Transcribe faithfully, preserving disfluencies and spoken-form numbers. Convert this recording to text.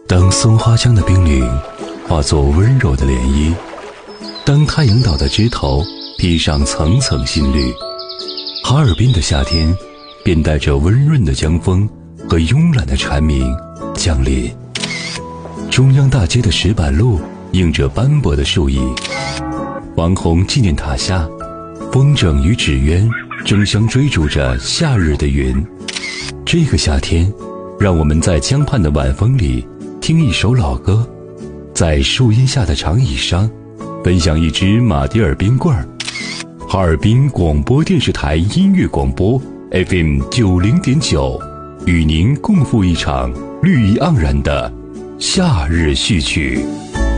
当松花江的冰凌化作温柔的涟漪，当太阳岛的枝头披上层层新绿，哈尔滨的夏天便带着温润的江风和慵懒的蝉鸣降临。中央大街的石板路映着斑驳的树影，王洪纪念塔下，风筝与纸鸢争相追逐着夏日的云。这个夏天，让我们在江畔的晚风里听一首老歌，在树荫下的长椅上分享一支马迭尔冰棍儿。哈尔滨广播电视台音乐广播 F M 九零点九，与您共赴一场绿意盎然的夏日序曲。